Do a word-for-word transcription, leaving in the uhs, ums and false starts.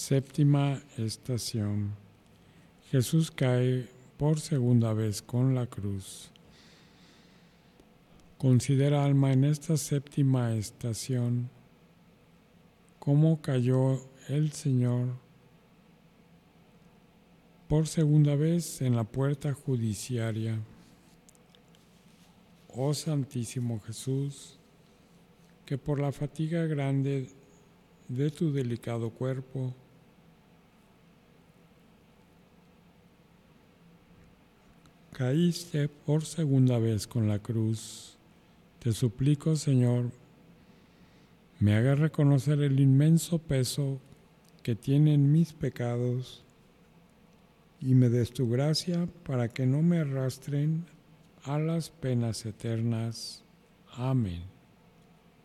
Séptima estación. Jesús cae por segunda vez con la cruz. Considera, alma, en esta séptima estación cómo cayó el Señor por segunda vez en la puerta judiciaria. Oh Santísimo Jesús, que por la fatiga grande de tu delicado cuerpo caíste por segunda vez con la cruz. Te suplico, Señor, me hagas reconocer el inmenso peso que tienen mis pecados y me des tu gracia para que no me arrastren a las penas eternas. Amén.